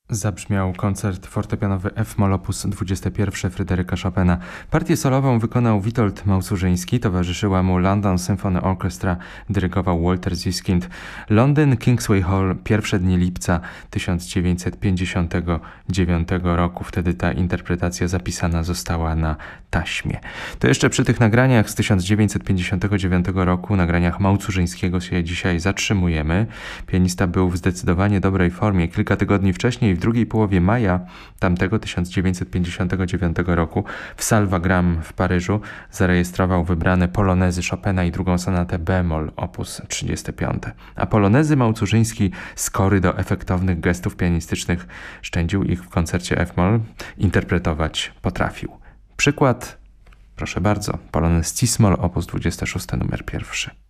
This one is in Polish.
Zabrzmiał koncert fortepianowy F-moll op. 21 Fryderyka Chopina. Partię solową wykonał Witold Małcużyński, towarzyszyła mu London Symphony Orchestra, dyrygował Walter Ziskind. Londyn, Kingsway Hall, pierwsze dni lipca 1959 roku. Wtedy ta interpretacja zapisana została na taśmie. To jeszcze przy tych nagraniach z 1959 roku, nagraniach Małcużyńskiego się dzisiaj zatrzymujemy. Pianista był w zdecydowanie dobrej formie. Kilka tygodni wcześniej, w drugiej połowie maja tamtego 1959 roku w Salle Wagram w Paryżu zarejestrował wybrane polonezy Chopina i drugą sonatę b-moll op. 35. A polonezy Małcużyński, skory do efektownych gestów pianistycznych, szczędził ich w koncercie F-moll, interpretować potrafił. Przykład, proszę bardzo, polonez Cis-moll op. 26 numer 1.